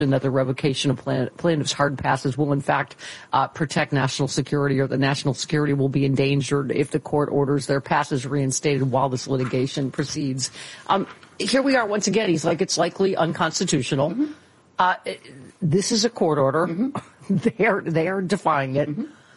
that the revocation of plaintiffs' hard passes will, in fact, protect national security, or the national security will be endangered if the court orders their passes reinstated while this litigation proceeds. Here we are once again. He's like, it's likely unconstitutional. Mm-hmm. This is a court order. Mm-hmm. They are defying it.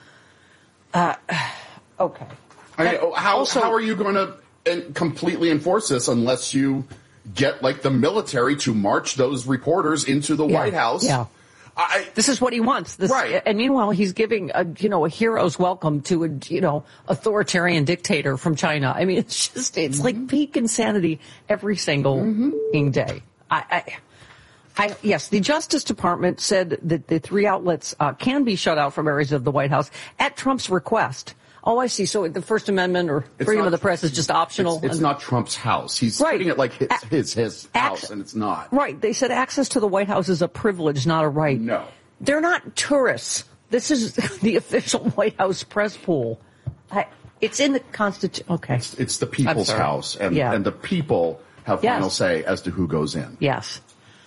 Mm-hmm. Okay. How are you going to completely enforce this unless you get, like, the military to march those reporters into the White House? Yeah. This is what he wants. Right. And meanwhile, he's giving a hero's welcome to a authoritarian dictator from China. I mean, it's like peak insanity every single day. Yes, the Justice Department said that the three outlets can be shut out from areas of the White House at Trump's request. Oh, I see. So the First Amendment or freedom of the press is just optional. It's not Trump's house. He's treating it like his house, and it's not. Right. They said access to the White House is a privilege, not a right. No. They're not tourists. This is the official White House press pool. It's in the Constitution. Okay. It's the people's house, and the people have final say as to who goes in. Yes.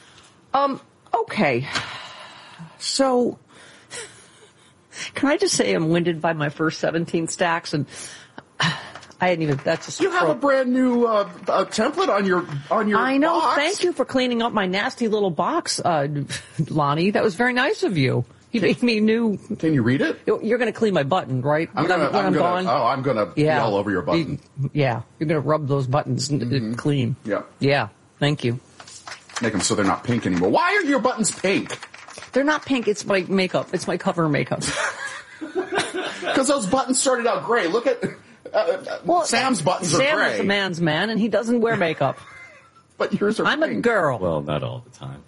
Okay. So, can I just say I'm winded by my first 17 stacks, and I hadn't even. That's just. You have a brand new template on your. I know. Box. Thank you for cleaning up my nasty little box, Lonnie. That was very nice of you. You made me new. Can you read it? You're going to clean my button, right? I'm going to be all over your button. You're going to rub those buttons clean. Yeah. Yeah. Thank you. Make them so they're not pink anymore. Why are your buttons pink? They're not pink. It's my makeup. It's my cover makeup. Because those buttons started out gray. Look at Sam's buttons are gray. Sam is a man's man, and he doesn't wear makeup. But yours are I'm pink. A girl. Well, not all the time.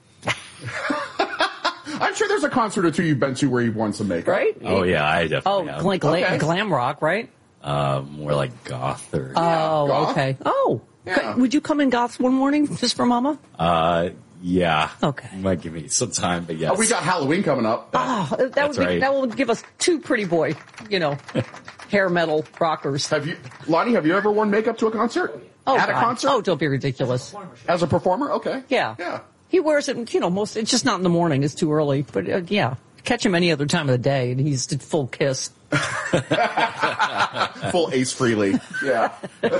I'm sure there's a concert or two you've been to where you've worn some makeup. Right? Oh, yeah, I definitely have. Like glam rock, right? More like goth or... goth? Okay. Oh. Yeah. Would you come in goth one morning just for Mama? Yeah. Okay. You might give me some time, but yes. Oh, we got Halloween coming up. That will give us two pretty boy, hair metal rockers. Lonnie, have you ever worn makeup to a concert? At a concert? Oh, don't be ridiculous. As a performer? Okay. Yeah. Yeah. He wears it, it's just not in the morning. It's too early. But, catch him any other time of the day, and he's full Kiss. Full Ace Frehley. Yeah.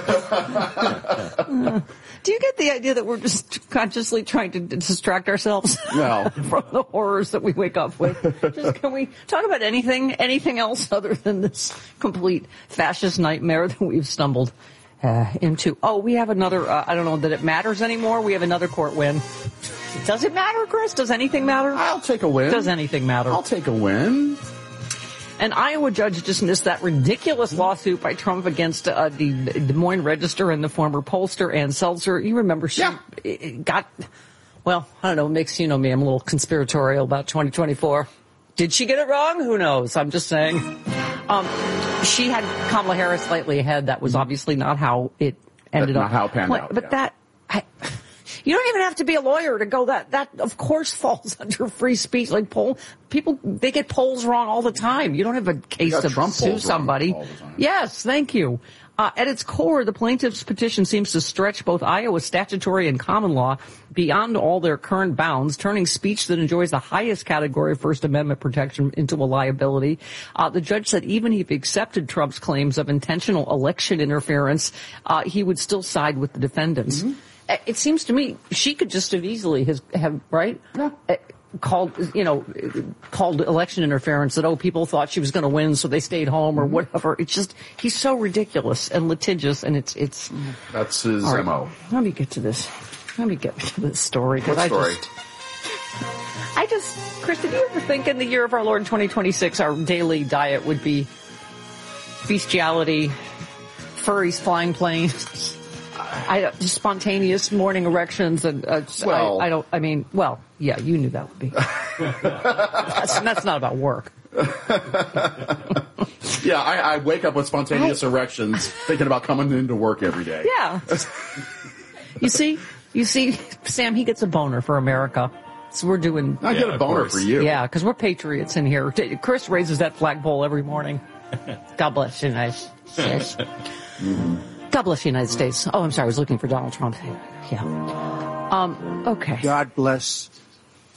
Do you get the idea that we're just consciously trying to distract ourselves from the horrors that we wake up with? Can we talk about anything else other than this complete fascist nightmare that we've stumbled into? Oh, we have another, I don't know that it matters anymore. We have another court win. Does it matter, Chris? Does anything matter? I'll take a win. Does anything matter? I'll take a win. An Iowa judge dismissed that ridiculous lawsuit by Trump against the Des Moines Register and the former pollster Ann Seltzer. You remember she got, I don't know, makes me, I'm a little conspiratorial about 2024. Did she get it wrong? Who knows? I'm just saying. She had Kamala Harris slightly ahead. That was obviously not how it ended up. Not how it panned out. But you don't even have to be a lawyer to go that of course falls under free speech. Like people, they get polls wrong all the time. You don't have a case to sue somebody. Yes, thank you. At its core, the plaintiff's petition seems to stretch both Iowa's statutory and common law beyond all their current bounds, turning speech that enjoys the highest category of First Amendment protection into a liability. The judge said even if he accepted Trump's claims of intentional election interference, he would still side with the defendants. Mm-hmm. It seems to me she could just have easily have right? Yeah. Called election interference that, people thought she was going to win, so they stayed home or whatever. It's just, he's so ridiculous and litigious, and it's. That's his right, MO. Let me get to this. Story. What story? Chris, did you ever think in the year of our Lord 2026, our daily diet would be bestiality, furries flying planes? Just spontaneous morning erections and you knew that would be. That's not about work. Yeah, I wake up with spontaneous erections thinking about coming into work every day. Yeah. You see, Sam, he gets a boner for America. So we're doing. I get a boner for you. Yeah, because we're patriots in here. Chris raises that flagpole every morning. God bless you, nice. Yes. God bless the United States. Oh, I'm sorry. I was looking for Donald Trump. Yeah. Okay. God bless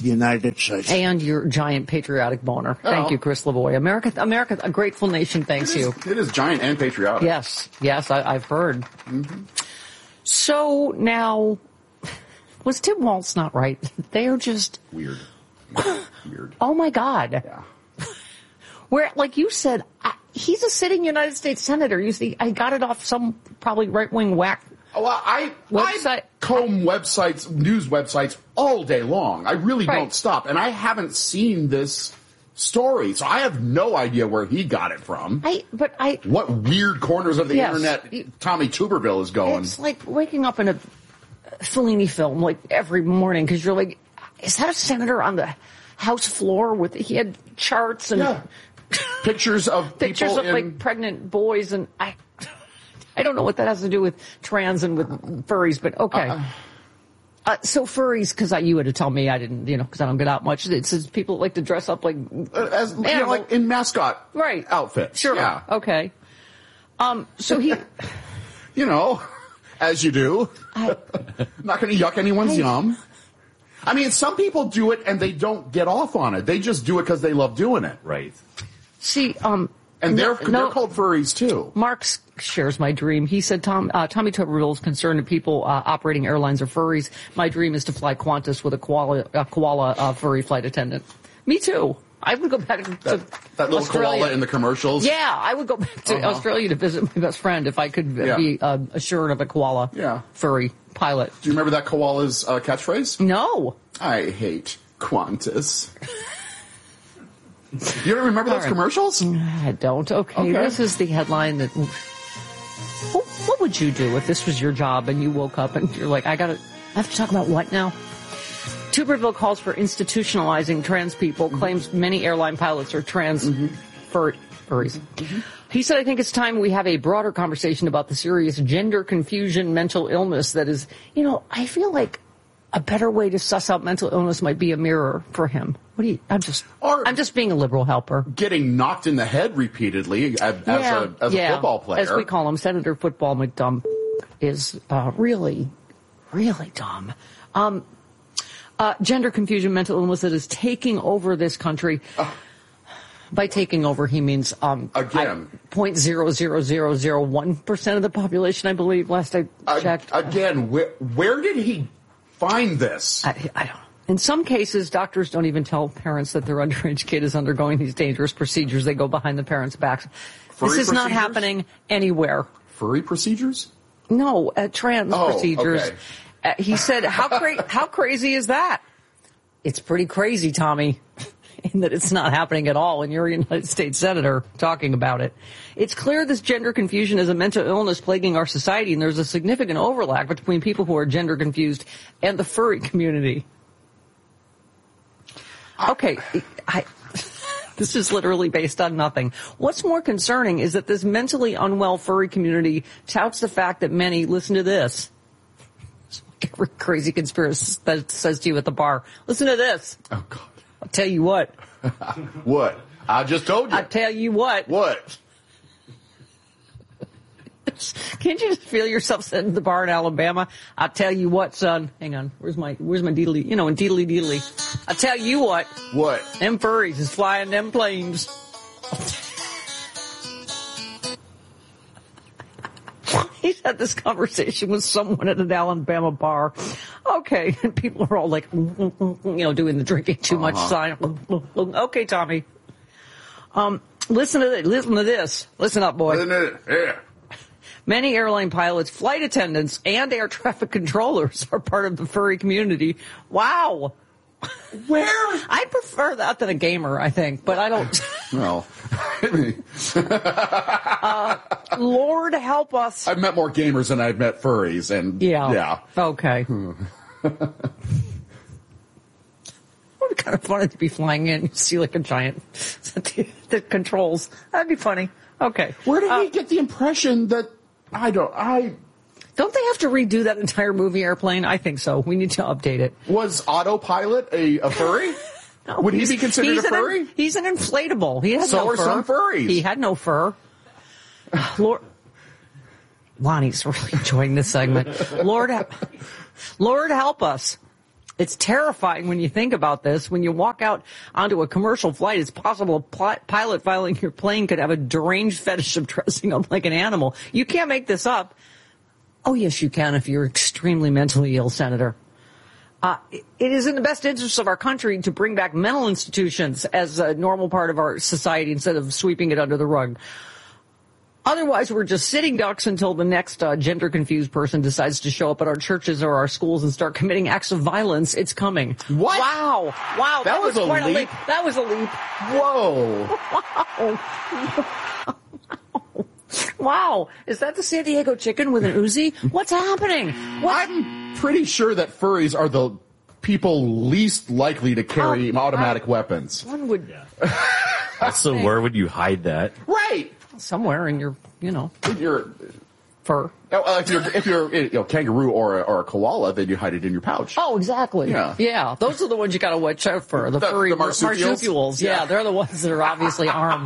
the United States. And your giant patriotic boner. Thank you, Chris Lavoie. America, a grateful nation thanks you. It is giant and patriotic. Yes, I've heard. Mm-hmm. So now, was Tim Walz not right? They are just... Weird. Oh, my God. Yeah. Where, like you said, he's a sitting United States senator. You see, I got it off some probably right-wing whack. Well, I comb websites, news websites all day long. I really don't stop. And I haven't seen this story, so I have no idea where he got it from. What weird corners of the internet Tommy Tuberville is going. It's like waking up in a Fellini film like every morning because you're like, is that a senator on the House floor with, he had charts and pictures of pictures of like pregnant boys, and I don't know what that has to do with trans and with furries, but okay. So furries, because you had to tell me, I didn't, because I don't get out much. It says people like to dress up like as like in mascot outfits. Sure. Yeah. Okay. So he, as you do, not going to yuck anyone's yum. I mean, some people do it and they don't get off on it. They just do it because they love doing it. Right. See, and they're called furries too. Mark shares my dream. He said, Tommy Tuberville is concerned that people operating airlines are furries. My dream is to fly Qantas with a koala furry flight attendant. Me too. I would go back to that little Australia. koala in the commercials. Yeah, I would go back to Australia to visit my best friend if I could be assured of a koala furry pilot. Do you remember that koala's catchphrase? No. I hate Qantas. You don't remember those commercials? I don't. Okay, this is the headline that... What would you do if this was your job and you woke up and you're like, I have to talk about what now? Tuberville calls for institutionalizing trans people, claims many airline pilots are trans furries. Mm-hmm. He said, I think it's time we have a broader conversation about the serious gender confusion mental illness that is, I feel like a better way to suss out mental illness might be a mirror for him. I'm just being a liberal helper. Getting knocked in the head repeatedly as a football player. As we call him, Senator Football McDumb is really, really dumb. Gender confusion mental illness that is taking over this country. By taking over, he means again 0.00001% of the population, I believe. Last I checked. Again, where did he find this? I don't know. In some cases, doctors don't even tell parents that their underage kid is undergoing these dangerous procedures. They go behind the parents' backs. This is not happening anywhere. Furry procedures? No, trans procedures. Okay. He said, how crazy is that? It's pretty crazy, Tommy, in that it's not happening at all, and you're a United States Senator talking about it. It's clear this gender confusion is a mental illness plaguing our society, and there's a significant overlap between people who are gender confused and the furry community. Okay, this is literally based on nothing. What's more concerning is that this mentally unwell furry community touts the fact that many, listen to this, every crazy conspiracy that says to you at the bar, listen to this. Oh, God. I'll tell you what. What? I just told you. I'll tell you what. What? Can't you just feel yourself sitting at the bar in Alabama? I'll tell you what, son. Hang on. Where's my deedly? In deedly deedly. I'll tell you what. What? Them furries is flying them planes. He's had this conversation with someone at an Alabama bar. Okay. And people are all like, doing the drinking too much sign. Okay, Tommy. Listen to this. Listen up, boy. Listen to it. Yeah. Many airline pilots, flight attendants, and air traffic controllers are part of the furry community. Wow. Where? I prefer that than a gamer, I think, but I don't. Well, Lord help us. I've met more gamers than I've met furries, and yeah. Okay. It would be kind of funny to be flying in and see like a giant that controls. That'd be funny. Okay. Where did he get the impression that don't they have to redo that entire movie Airplane? I think so. We need to update it. Was Autopilot a furry? No, would he be considered a furry? He's an inflatable. He has so no are fur. some furries. He had no fur. Lonnie's really enjoying this segment. Lord help us. It's terrifying when you think about this. When you walk out onto a commercial flight, it's possible a pilot flying your plane could have a deranged fetish of dressing up like an animal. You can't make this up. Oh, yes, you can if you're extremely mentally ill, Senator. It is in the best interest of our country to bring back mental institutions as a normal part of our society instead of sweeping it under the rug. Otherwise, we're just sitting ducks until the next gender-confused person decides to show up at our churches or our schools and start committing acts of violence. It's coming. What? Wow. That was quite a leap. That was a leap. Whoa. Wow. Is that the San Diego chicken with an Uzi? What's happening? I'm pretty sure that furries are the people least likely to carry automatic weapons. One would. Yeah. So where would you hide that? Right. Somewhere in your, in your fur. If you're kangaroo or a koala, then you hide it in your pouch. Oh, exactly. Yeah. Those are the ones you got to watch out for. The furry marsupials. Yeah, they're the ones that are obviously armed.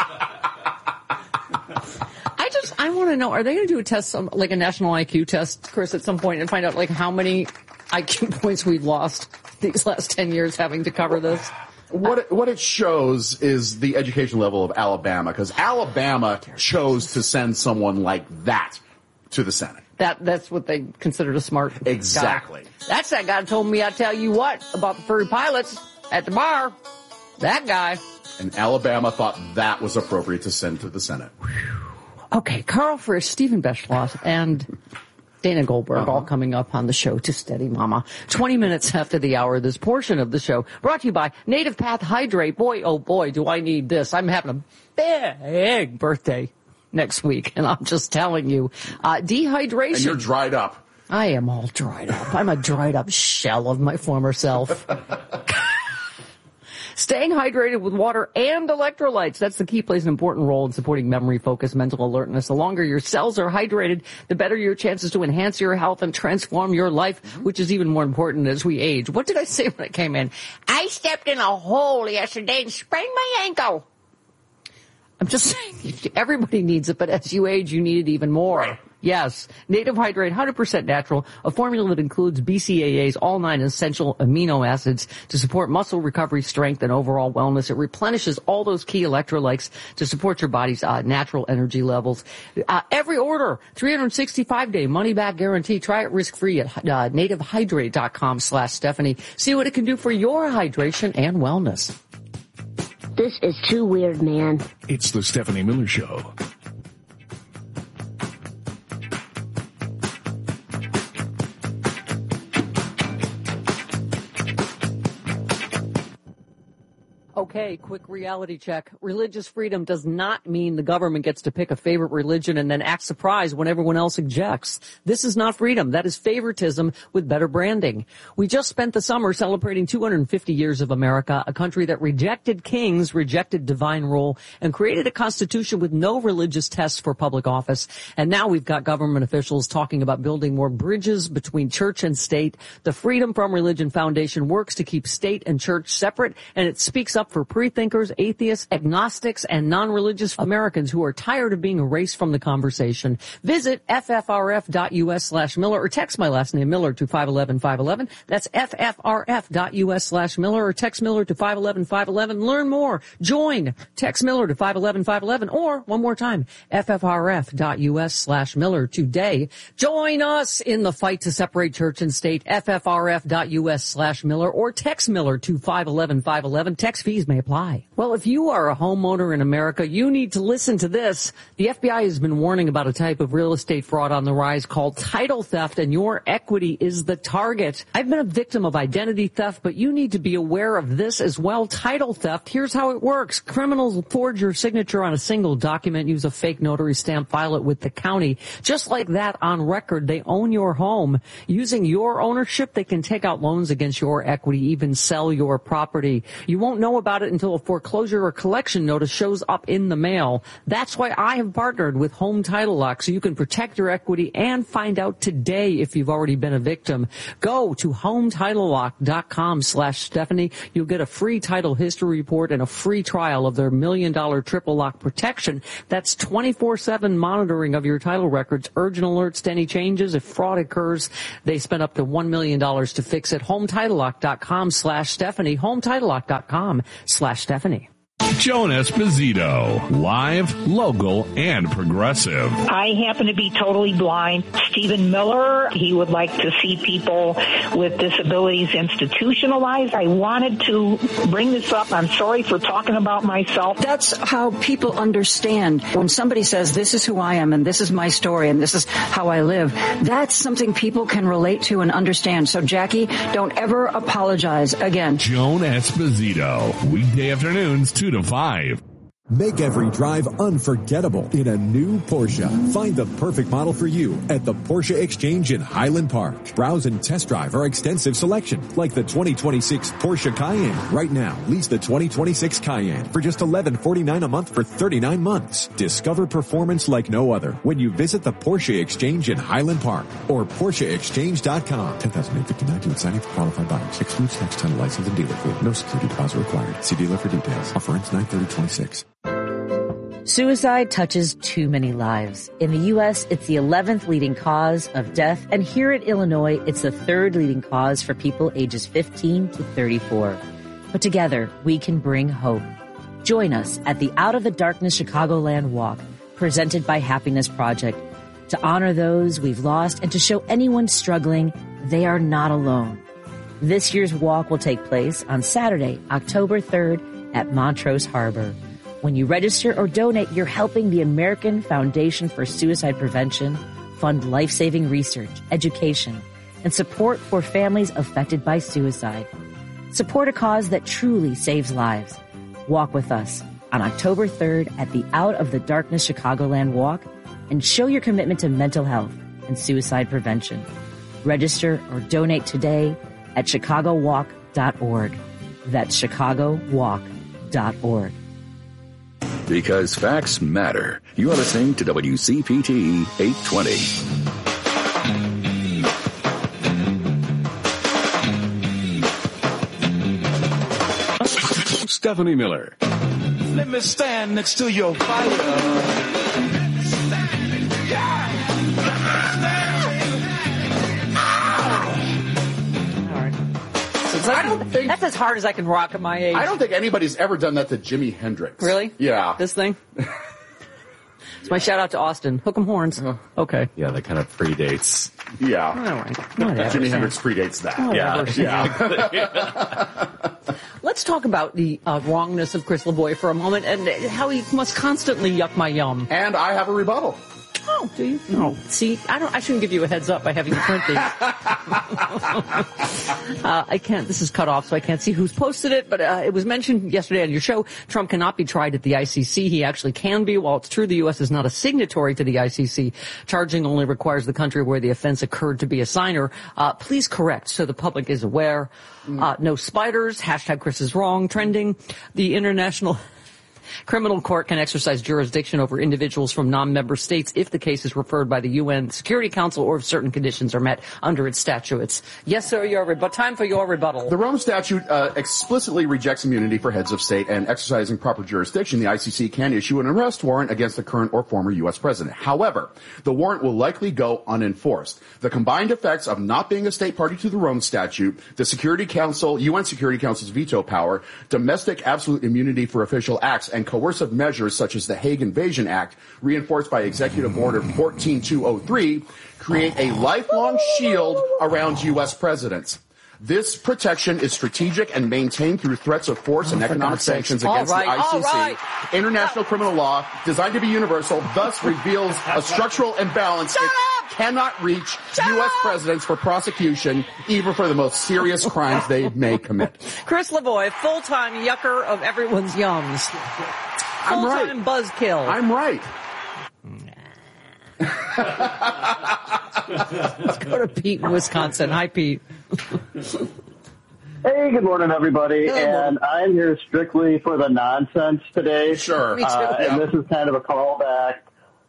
I want to know, are they going to do a test, like a national IQ test, Chris, at some point and find out like how many IQ points we've lost these last 10 years having to cover this? What it shows is the education level of Alabama, because Alabama chose to send someone like that to the Senate. That's what they considered a smart Exactly. guy. That's that guy who told me, I tell you what, about the furry pilots at the bar. That guy. And Alabama thought that was appropriate to send to the Senate. Okay, Carl Frisch, Stephen Beschloss, and Dana Goldberg all coming up on the show to Steady Mama. 20 minutes after the hour, this portion of the show brought to you by Native Path Hydrate. Boy, oh boy, do I need this. I'm having a big birthday next week, and I'm just telling you, dehydration. And you're dried up. I am all dried up. I'm a dried up shell of my former self. Staying hydrated with water and electrolytes. That's the key, plays an important role in supporting memory, focus, mental alertness. The longer your cells are hydrated, the better your chances to enhance your health and transform your life, which is even more important as we age. What did I say when I came in? I stepped in a hole yesterday and sprained my ankle. I'm just saying, everybody needs it, but as you age, you need it even more. Right. Yes. Native Hydrate, 100% natural, a formula that includes BCAAs, all 9 essential amino acids to support muscle recovery, strength, and overall wellness. It replenishes all those key electrolytes to support your body's natural energy levels. Every order, 365-day money-back guarantee. Try it risk-free at nativehydrate.com/Stephanie. See what it can do for your hydration and wellness. This is too weird, man. It's the Stephanie Miller Show. Okay, quick reality check. Religious freedom does not mean the government gets to pick a favorite religion and then act surprised when everyone else objects. This is not freedom. That is favoritism with better branding. We just spent the summer celebrating 250 years of America, a country that rejected kings, rejected divine rule, and created a constitution with no religious tests for public office. And now we've got government officials talking about building more bridges between church and state. The Freedom from Religion Foundation works to keep state and church separate, and it speaks up for free-thinkers, atheists, agnostics, and non-religious Americans who are tired of being erased from the conversation. Visit ffrf.us/Miller or text my last name, Miller, to 511-511. That's ffrf.us/Miller or text Miller to 511-511. Learn more. Join. Text Miller to 511-511 or, one more time, ffrf.us/Miller today. Join us in the fight to separate church and state. ffrf.us/Miller or text Miller to 511-511. Text fees may apply. Well, if you are a homeowner in America, you need to listen to this. The FBI has been warning about a type of real estate fraud on the rise called title theft, and your equity is the target. I've been a victim of identity theft, but you need to be aware of this as well. Title theft, here's how it works. Criminals forge your signature on a single document, use a fake notary stamp, file it with the county. Just like that, on record, they own your home. Using your ownership, they can take out loans against your equity, even sell your property. You won't know about it until a foreclosure or collection notice shows up in the mail. That's why I have partnered with Home Title Lock, so you can protect your equity and find out today if you've already been a victim. Go to HomeTitleLock.com/Stephanie. You'll get a free title history report and a free trial of their $1 million triple lock protection. That's 24/7 monitoring of your title records, urgent alerts to any changes. If fraud occurs, they spend up to $1 million to fix it. HomeTitleLock.com/Stephanie. HomeTitleLock.com/Stephanie. Joan Esposito, live, local, and progressive. I happen to be totally blind. Stephen Miller, he would like to see people with disabilities institutionalized. I wanted to bring this up. I'm sorry for talking about myself. That's how people understand. When somebody says, this is who I am, and this is my story, and this is how I live, that's something people can relate to and understand. So, Jackie, don't ever apologize again. Joan Esposito, weekday afternoons, 2 to 5. Make every drive unforgettable in a new Porsche. Find the perfect model for you at the Porsche Exchange in Highland Park. Browse and test drive our extensive selection, like the 2026 Porsche Cayenne. Right now, lease the 2026 Cayenne for just $1149 a month for 39 months. Discover performance like no other when you visit the Porsche Exchange in Highland Park or PorscheExchange.com. $10,859 to signing for qualified buyers. Excludes tax, title, license, and dealer fee. No security deposit required. See dealer for details. Offer ends 9/30/26. Suicide touches too many lives. In the U.S., it's the 11th leading cause of death, and here in Illinois, it's the 3rd leading cause for people ages 15 to 34. But together, we can bring hope. Join us at the Out of the Darkness Chicagoland Walk, presented by Happiness Project, to honor those we've lost and to show anyone struggling they are not alone. This year's walk will take place on Saturday, October 3rd at Montrose Harbor. When you register or donate, you're helping the American Foundation for Suicide Prevention fund life-saving research, education, and support for families affected by suicide. Support a cause that truly saves lives. Walk with us on October 3rd at the Out of the Darkness Chicagoland Walk and show your commitment to mental health and suicide prevention. Register or donate today at chicagowalk.org. That's chicagowalk.org. Because facts matter. You are listening to WCPT 820. Stephanie Miller. Let me stand next to your fire. That's as hard as I can rock at my age. I don't think anybody's ever done that to Jimi Hendrix. Really? Yeah. This thing? It's my shout out to Austin. Hook 'em horns. Okay. Yeah, that kind of predates. Yeah. All right. Whatever. Jimi Hendrix predates that. Yeah. Let's talk about the wrongness of Chris Lavoie for a moment and how he must constantly yuck my yum. And I have a rebuttal. Oh, do you? No. See, I shouldn't give you a heads up by having you print these. I can't. This is cut off, so I can't see who's posted it, but it was mentioned yesterday on your show, Trump cannot be tried at the ICC. He actually can be. While it's true the U.S. is not a signatory to the ICC, charging only requires the country where the offense occurred to be a signer. Please correct so the public is aware. No spiders, hashtag Chris is wrong, trending. The International Criminal Court can exercise jurisdiction over individuals from non-member states if the case is referred by the UN Security Council or if certain conditions are met under its statutes. Yes, sir, time for your rebuttal. The Rome Statute explicitly rejects immunity for heads of state, and exercising proper jurisdiction, the ICC can issue an arrest warrant against the current or former U.S. president. However, the warrant will likely go unenforced. The combined effects of not being a state party to the Rome Statute, the Security Council, UN Security Council's veto power, domestic absolute immunity for official acts, and coercive measures such as the Hague Invasion Act, reinforced by Executive Order 14203, create a lifelong shield around U.S. presidents. This protection is strategic and maintained through threats of force and economic sanctions against the ICC. International criminal law, designed to be universal, thus reveals a structural imbalance. It cannot reach U.S. presidents for prosecution, even for the most serious crimes they may commit. Chris Lavoie, full-time yucker of everyone's yums. Full-time buzzkill. I'm right. Let's go to Pete in Wisconsin. Hi, Pete. Hey, good morning, everybody. And I'm here strictly for the nonsense today. Sure. Me too. And this is kind of a callback.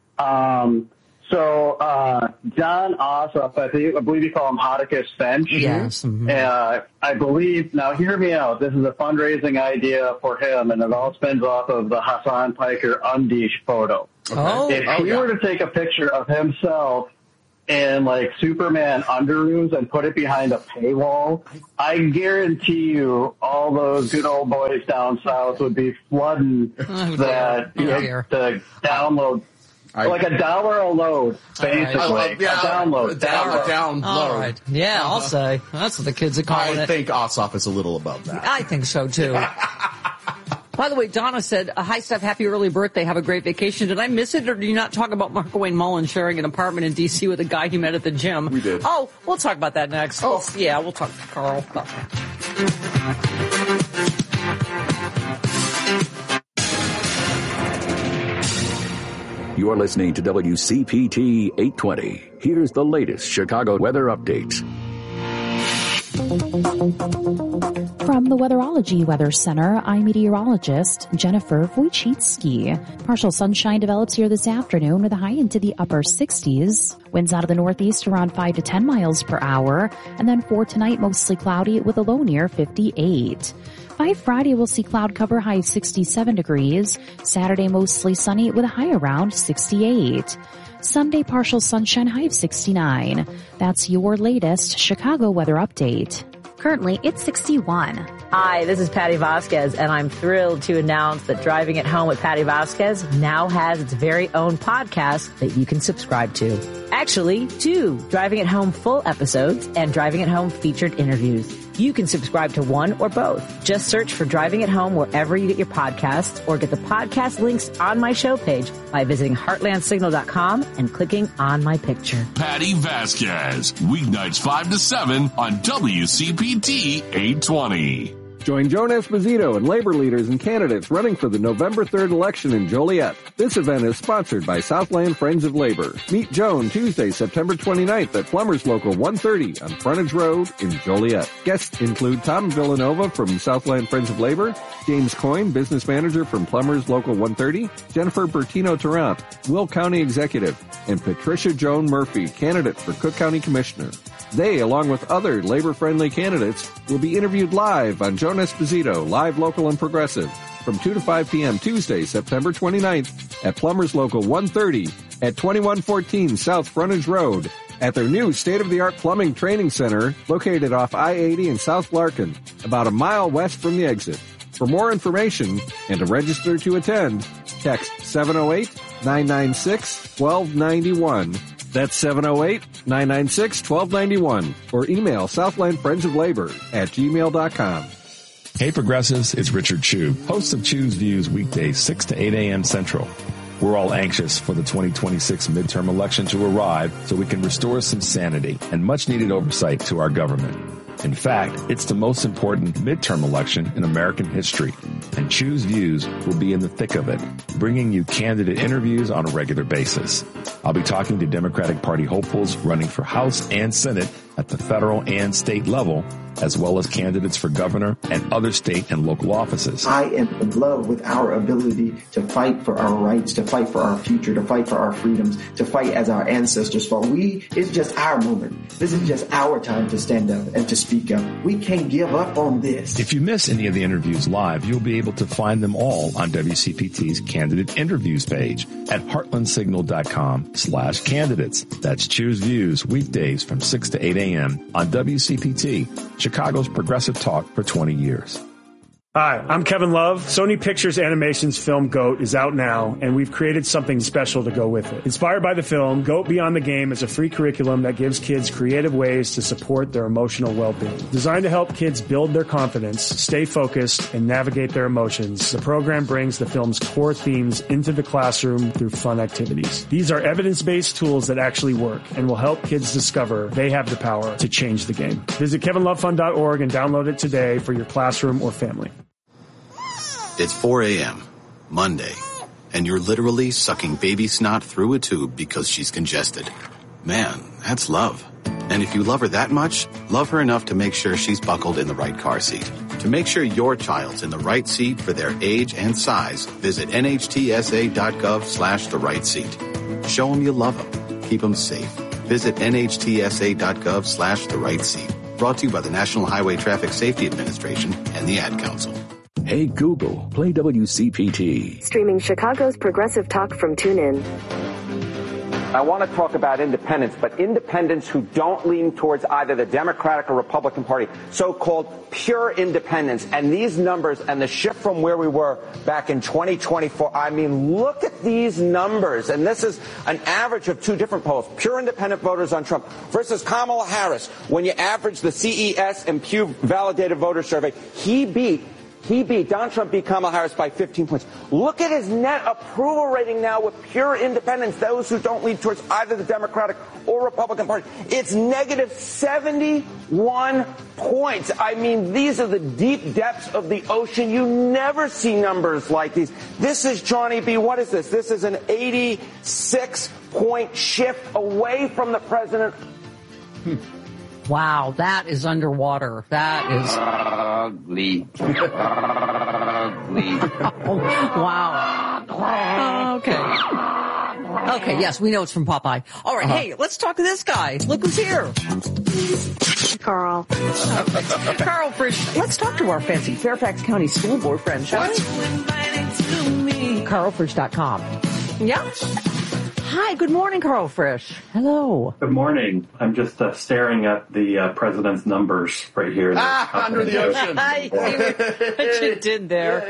So John Ossoff, I believe you call him Hottacus Finch. Yes. Mm-hmm. I believe, now hear me out, this is a fundraising idea for him, and it all spins off of the Hassan Piker Undish photo. Okay. If he were to take a picture of himself in like Superman underoos and put it behind a paywall, I guarantee you all those good old boys down south would be flooding the download. Like $1 a load, basically. Right. A download. All right. Yeah, I'll say. That's what the kids are calling it. I think Ossoff is a little above that. I think so, too. By the way, Donna said, hi, Steph, happy early birthday. Have a great vacation. Did I miss it, or do you not talk about Mark Wayne Mullen sharing an apartment in D.C. with a guy he met at the gym? We did. Oh, we'll talk about that next. Oh. Yeah, we'll talk to Carl about that. You are listening to WCPT 820. Here's the latest Chicago weather updates. From the Weatherology Weather Center, I'm meteorologist Jennifer Wojcicki. Partial sunshine develops here this afternoon with a high into the upper 60s. Winds out of the northeast around 5 to 10 miles per hour. And then for tonight, mostly cloudy with a low near 58. By Friday, we'll see cloud cover, high 67 degrees. Saturday, mostly sunny with a high around 68. Sunday, partial sunshine, high of 69. That's your latest Chicago weather update. Currently, it's 61. Hi, this is Patty Vasquez, and I'm thrilled to announce that Driving at Home with Patty Vasquez now has its very own podcast that you can subscribe to. Actually, 2 Driving at Home full episodes and Driving at Home featured interviews. You can subscribe to one or both. Just search for Driving at Home wherever you get your podcasts, or get the podcast links on my show page by visiting heartlandsignal.com and clicking on my picture. Patty Vasquez, weeknights 5 to 7 on WCPT 820. Join Joan Esposito and labor leaders and candidates running for the November 3rd election in Joliet. This event is sponsored by Southland Friends of Labor. Meet Joan Tuesday, September 29th at Plumbers Local 130 on Frontage Road in Joliet. Guests include Tom Villanova from Southland Friends of Labor, James Coyne, business manager from Plumbers Local 130, Jennifer Bertino-Tarrant, Will County Executive, and Patricia Joan Murphy, candidate for Cook County Commissioner. They, along with other labor-friendly candidates, will be interviewed live on Joan Esposito, Live, Local, and Progressive from 2 to 5 p.m. Tuesday, September 29th at Plumbers Local 130 at 2114 South Frontage Road at their new state-of-the-art plumbing training center located off I-80 in South Larkin, about a mile west from the exit. For more information and to register to attend, text 708-996-1291. That's 708-996-1291. Or email Southland Friends of Labor at gmail.com. Hey Progressives, it's Richard Chu, host of Chu's Views weekdays 6 to 8 a.m. Central. We're all anxious for the 2026 midterm election to arrive so we can restore some sanity and much needed oversight to our government. In fact, it's the most important midterm election in American history, and Chu's Views will be in the thick of it, bringing you candidate interviews on a regular basis. I'll be talking to Democratic Party hopefuls running for House and Senate at the federal and state level, as well as candidates for governor and other state and local offices. I am in love with our ability to fight for our rights, to fight for our future, to fight for our freedoms, to fight as our ancestors fought. It's just our moment. This is just our time to stand up and to speak up. We can't give up on this. If you miss any of the interviews live, you'll be able to find them all on WCPT's candidate interviews page at heartlandsignal.com/candidates. That's Choose Views weekdays from 6 to 8 a.m. on WCPT, Chicago's progressive talk for 20 years. Hi, I'm Kevin Love. Sony Pictures Animation's film GOAT is out now, and we've created something special to go with it. Inspired by the film, GOAT Beyond the Game is a free curriculum that gives kids creative ways to support their emotional well-being. Designed to help kids build their confidence, stay focused, and navigate their emotions, the program brings the film's core themes into the classroom through fun activities. These are evidence-based tools that actually work and will help kids discover they have the power to change the game. Visit kevinlovefund.org and download it today for your classroom or family. It's 4 a.m., Monday, and you're literally sucking baby snot through a tube because she's congested. Man, that's love. And if you love her that much, love her enough to make sure she's buckled in the right car seat. To make sure your child's in the right seat for their age and size, visit nhtsa.gov/the right seat. Show them you love them. Keep them safe. Visit nhtsa.gov/the right seat. Brought to you by the National Highway Traffic Safety Administration and the Ad Council. Hey Google, play WCPT. Streaming Chicago's Progressive Talk from TuneIn. I want to talk about independents, but independents who don't lean towards either the Democratic or Republican Party, so-called pure independents. And these numbers and the shift from where we were back in 2024, I mean, look at these numbers. And this is an average of two different polls. Pure independent voters on Trump versus Kamala Harris. When you average the CES and Pew Validated Voter Survey, Donald Trump beat Kamala Harris by 15 points. Look at his net approval rating now with pure independents, those who don't lean towards either the Democratic or Republican Party. It's negative 71 points. I mean, these are the deep depths of the ocean. You never see numbers like these. This is, Johnny B., what is this? This is an 86-point shift away from the president. Wow, that is underwater. That is ugly. Oh, wow. Okay, yes, we know it's from Popeye. All right, Hey, let's talk to this guy. Look who's here. Carl. Carl Frisch. Let's talk to our fancy Fairfax County School Board friend, shall we? CarlFrisch.com. Yeah. Hi, good morning, Carl Frisch. Hello. Good morning. I'm just staring at the president's numbers right here. Under the ocean. I see what you did there.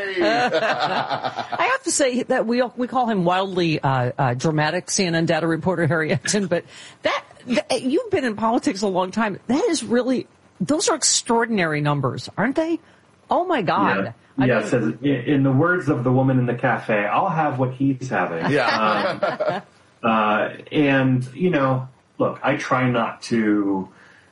I have to say that we call him wildly dramatic CNN data reporter Harry Epton, but that you've been in politics a long time. That is really, those are extraordinary numbers, aren't they? Oh my God. Yeah. Yes, in the words of the woman in the cafe, I'll have what he's having. Yeah. And, look, I try not to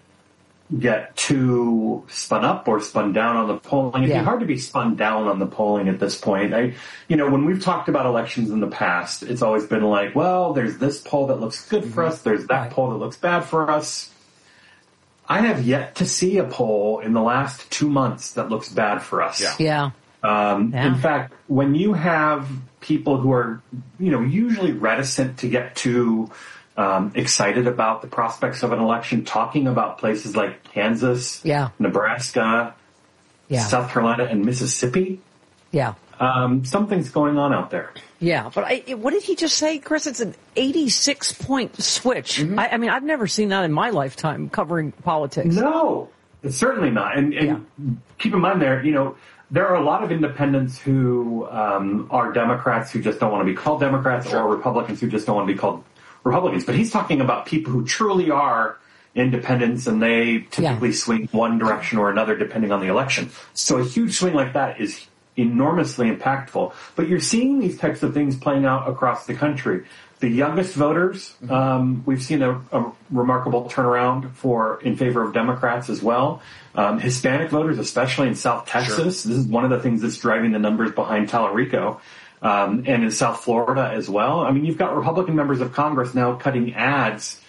get too spun up or spun down on the polling. It'd be hard to be spun down on the polling at this point. When we've talked about elections in the past, it's always been like, well, there's this poll that looks good for us. There's that poll that looks bad for us. I have yet to see a poll in the last 2 months that looks bad for us. Yeah. In fact, when you have people who are, usually reticent to get too excited about the prospects of an election, talking about places like Kansas, Nebraska, South Carolina, and Mississippi. Yeah. Something's going on out there. Yeah, but what did he just say, Chris? It's an 86-point switch. Mm-hmm. I mean, I've never seen that in my lifetime covering politics. No, it's certainly not. And keep in mind there are a lot of independents who are Democrats who just don't want to be called Democrats or Republicans who just don't want to be called Republicans. But he's talking about people who truly are independents, and they typically swing one direction or another depending on the election. So a huge swing like that is enormously impactful. But you're seeing these types of things playing out across the country. The youngest voters, we've seen a remarkable turnaround in favor of Democrats as well. Hispanic voters, especially in South Texas, this is one of the things that's driving the numbers behind Tallarico, and in South Florida as well. I mean, you've got Republican members of Congress now cutting ads,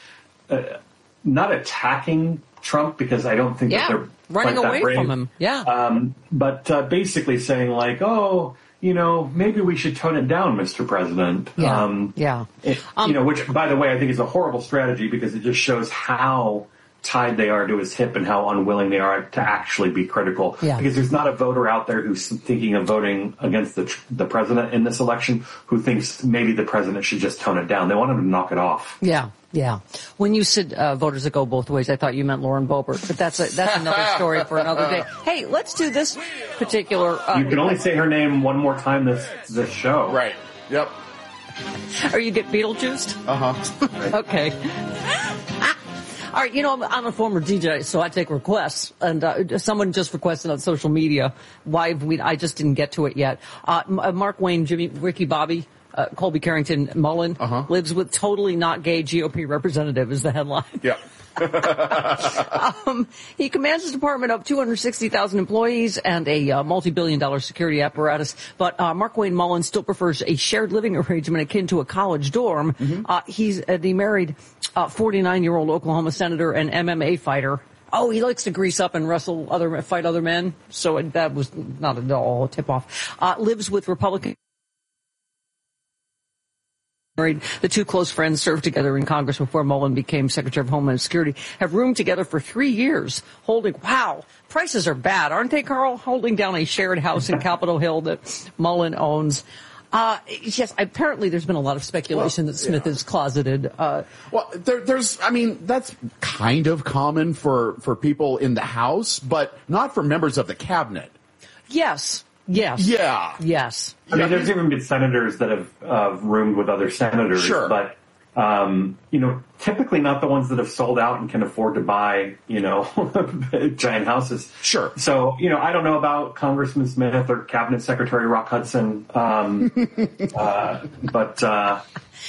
not attacking Trump, because I don't think that they're running away from him. Yeah. But basically saying like, maybe we should tone it down, Mr. President. Which, by the way, I think is a horrible strategy, because it just shows how tied they are to his hip and how unwilling they are to actually be critical. Yeah. Because there's not a voter out there who's thinking of voting against the president in this election who thinks maybe the president should just tone it down. They want him to knock it off. Yeah. Yeah. When you said voters that go both ways, I thought you meant Lauren Boebert, but that's another story for another day. Hey, let's do this particular. You can only say her name one more time this show. Right. Yep. Or you get Beetlejuiced? Okay. All right, I'm a former DJ, so I take requests, and someone just requested on social media why I just didn't get to it yet. Mark Wayne, Jimmy, Ricky Bobby, Colby Carrington Mullen lives with totally not gay GOP representative is the headline. Yeah. He commands his department of 260,000 employees and a multi-billion-dollar security apparatus. But Mark Wayne Mullin still prefers a shared living arrangement akin to a college dorm. He's the married 49-year-old Oklahoma senator and MMA fighter. Oh, he likes to grease up and fight other men. So that was not at all a tip-off. Lives with Republican. The two close friends served together in Congress before Mullin became Secretary of Homeland Security, have roomed together for 3 years, prices are bad, aren't they, Carl? Holding down a shared house in Capitol Hill that Mullin owns. Yes, apparently there's been a lot of speculation that Smith is closeted. That's kind of common for people in the House, but not for members of the cabinet. Yes. Yeah. Yes. I mean, there's even been senators that have roomed with other senators, but typically not the ones that have sold out and can afford to buy, giant houses. Sure. So, I don't know about Congressman Smith or Cabinet Secretary Rock Hudson, but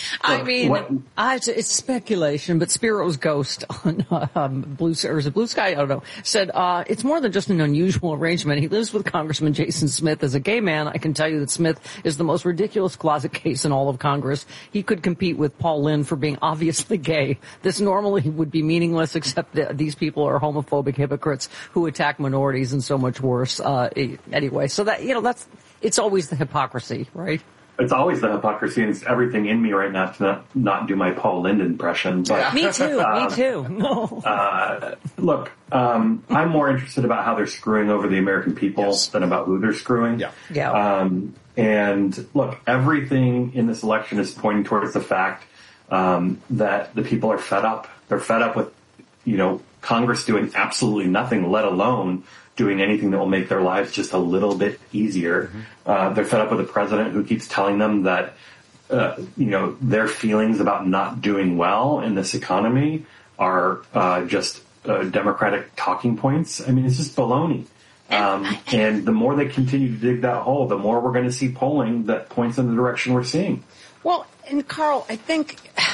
it's speculation, but Spiro's Ghost on Blue Sky? I don't know. Said it's more than just an unusual arrangement. He lives with Congressman Jason Smith. As a gay man, I can tell you that Smith is the most ridiculous closet case in all of Congress. He could compete with Paul Lynn for being obviously gay. This normally would be meaningless, except that these people are homophobic hypocrites who attack minorities and so much worse. Anyway, so it's always the hypocrisy, right? It's always the hypocrisy, and it's everything in me right now to not do my Paul Lynn impression. But, Me too. No. Look, I'm more interested about how they're screwing over the American people than about who they're screwing. Yeah. And look, everything in this election is pointing towards the fact that the people are fed up. They're fed up with, Congress doing absolutely nothing, let alone doing anything that will make their lives just a little bit easier. They're fed up with a president who keeps telling them that, their feelings about not doing well in this economy are just Democratic talking points. I mean, it's just baloney. And the more they continue to dig that hole, the more we're going to see polling that points in the direction we're seeing. Well, and Carl, I think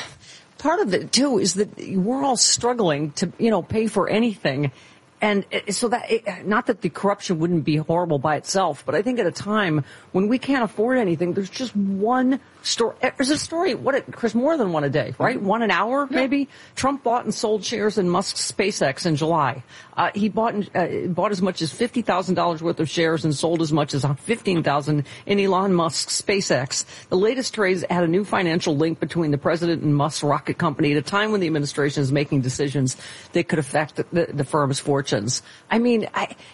part of it too is that we're all struggling to, pay for anything. And so not that the corruption wouldn't be horrible by itself, but I think at a time when we can't afford anything, there's just one story. There's a story, Chris, more than one a day, right? One an hour, maybe? Trump bought and sold shares in Musk's SpaceX in July. He bought as much as $50,000 worth of shares and sold as much as $15,000 in Elon Musk's SpaceX. The latest trades had a new financial link between the president and Musk's rocket company at a time when the administration is making decisions that could affect the firm's fortunes. I mean,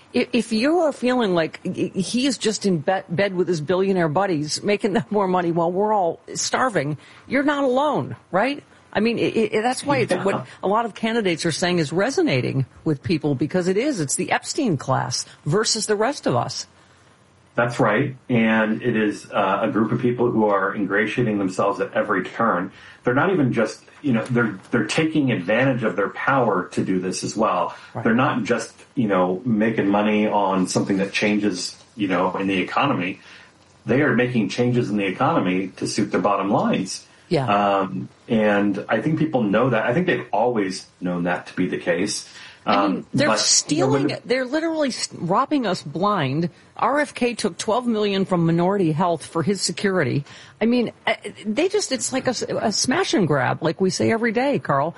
if you are feeling like he is just in bed with his billionaire buddies making more money while we're all starving, you're not alone, right? I mean, that's why it's what a lot of candidates are saying is resonating with people, because it's the Epstein class versus the rest of us. That's right. And it is a group of people who are ingratiating themselves at every turn. They're not even just, they're taking advantage of their power to do this as well. Right. They're not just, making money on something that changes, in the economy. They are making changes in the economy to suit their bottom lines. Yeah. And I think people know that. I think they've always known that to be the case. They're stealing. They're literally robbing us blind. RFK took $12 million from Minority Health for his security. I mean, it's like a smash and grab, like we say every day, Carl.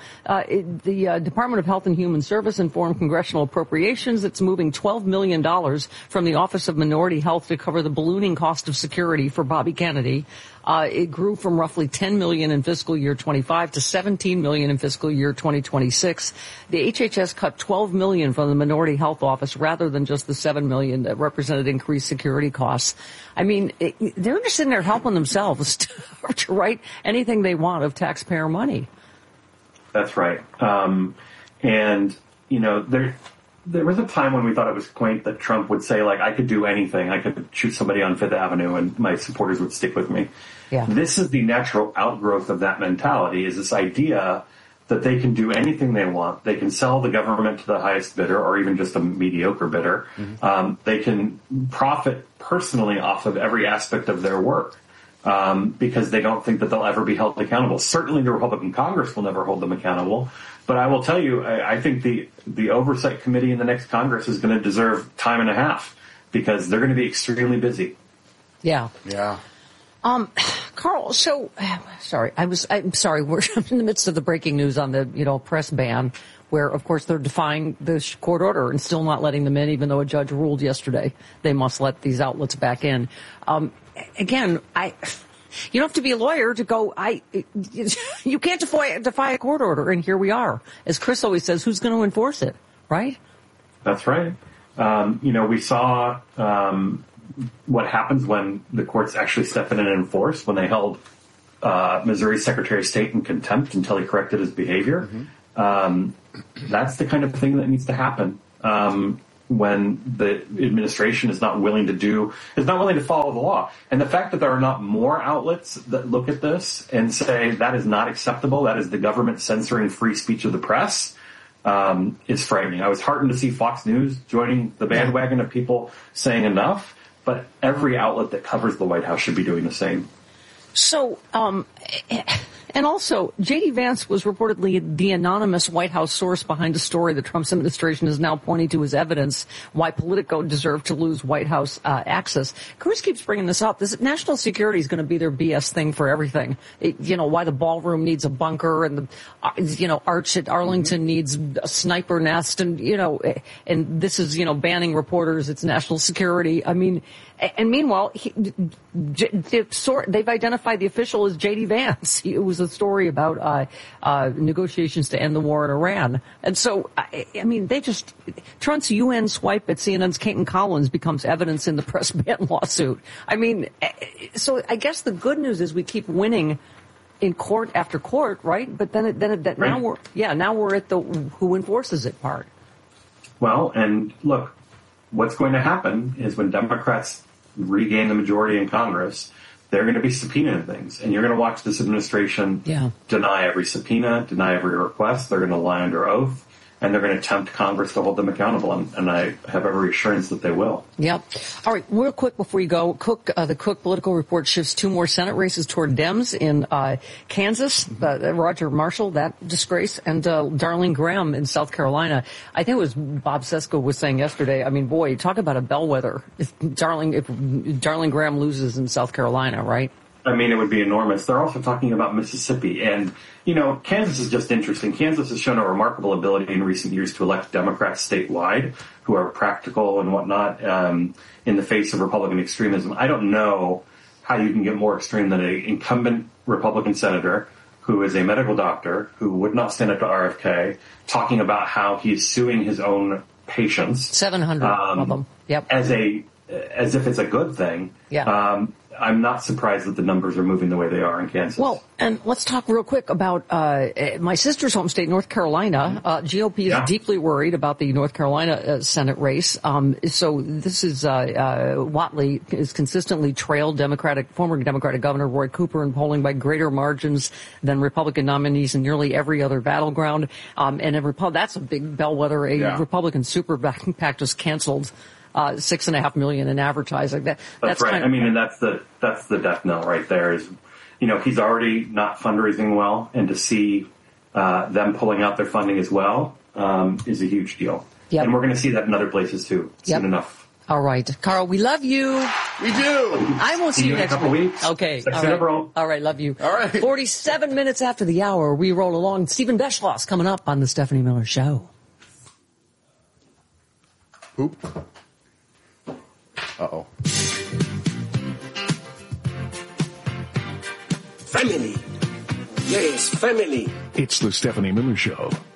The Department of Health and Human Service informed congressional appropriations it's moving $12 million from the Office of Minority Health to cover the ballooning cost of security for Bobby Kennedy. It grew from roughly $10 million in fiscal year 25 to $17 million in fiscal year 2026. The HHS cut $12 million from the Minority Health Office rather than just the $7 million that represented increased security costs. I mean, they're just sitting there helping themselves to write anything they want of taxpayer money. That's right. There was a time when we thought it was quaint that Trump would say, I could do anything. I could shoot somebody on Fifth Avenue and my supporters would stick with me. Yeah. This is the natural outgrowth of that mentality, is this idea that they can do anything they want. They can sell the government to the highest bidder or even just a mediocre bidder. Mm-hmm. They can profit personally off of every aspect of their work. because they don't think that they'll ever be held accountable. Certainly the Republican Congress will never hold them accountable. But I will tell you, I think the Oversight Committee in the next Congress is going to deserve time and a half because they're going to be extremely busy. Yeah. Yeah. Carl, so, I'm sorry, we're in the midst of the breaking news on the, press ban, where, of course, they're defying the court order and still not letting them in, even though a judge ruled yesterday they must let these outlets back in. Again, you don't have to be a lawyer to go, you can't defy a court order, and here we are. As Chris always says, who's going to enforce it, right? That's right. We saw what happens when the courts actually step in and enforce, when they held Missouri's Secretary of State in contempt until he corrected his behavior. Mm-hmm. That's the kind of thing that needs to happen when the administration is not willing to follow the law. And the fact that there are not more outlets that look at this and say that is not acceptable, that is the government censoring free speech of the press, is frightening. I was heartened to see Fox News joining the bandwagon of people saying enough, but every outlet that covers the White House should be doing the same. So, and also, J.D. Vance was reportedly the anonymous White House source behind a story the Trump administration is now pointing to as evidence why Politico deserved to lose White House access. Chris keeps bringing this up. This national security is going to be their BS thing for everything. Why the ballroom needs a bunker and Arch at Arlington needs a sniper nest and and this is, banning reporters. It's national security. I mean, and meanwhile, they've identified the official as J.D. Vance. It was a story about negotiations to end the war in Iran. And so, Trump's UN swipe at CNN's Kaitlan Collins becomes evidence in the press ban lawsuit. I mean, so I guess the good news is we keep winning in court after court, right? But then now we're at the who enforces it part. Well, and look, what's going to happen is when Democrats regain the majority in Congress, they're going to be subpoenaing things. And you're going to watch this administration deny every subpoena, deny every request. They're going to lie under oath. And they're going to tempt Congress to hold them accountable, and I have every assurance that they will. Yep. All right, real quick before you go, the Cook political report shifts 2 more Senate races toward Dems in Kansas, Roger Marshall, that disgrace, and Darlene Graham in South Carolina. I think it was Bob Sesko was saying yesterday, I mean, boy, talk about a bellwether if Darlene Graham loses in South Carolina, right? I mean, it would be enormous. They're also talking about Mississippi. And, Kansas is just interesting. Kansas has shown a remarkable ability in recent years to elect Democrats statewide who are practical and whatnot in the face of Republican extremism. I don't know how you can get more extreme than an incumbent Republican senator who is a medical doctor who would not stand up to RFK talking about how he's suing his own patients. 700 of them. Yep. As if it's a good thing. Yeah. I'm not surprised that the numbers are moving the way they are in Kansas. Well, and let's talk real quick about my sister's home state, North Carolina. GOP is deeply worried about the North Carolina Senate race. So this is Whatley has consistently trailed former Democratic Governor Roy Cooper in polling by greater margins than Republican nominees in nearly every other battleground. That's a big bellwether. Republican super PAC just canceled $6.5 million in advertising. That's right. And that's the death knell right there. Is he's already not fundraising well, and to see them pulling out their funding as well is a huge deal. Yep. And we're going to see that in other places too soon enough. All right, Carl, we love you. We do. I won't see you next week. Weeks. Okay. All right, love you. All right. 47 minutes after the hour, we roll along. Stephen Beschloss coming up on the Stephanie Miller Show. Oop. Uh-oh. Family. Yes, family. It's the Stephanie Miller Show.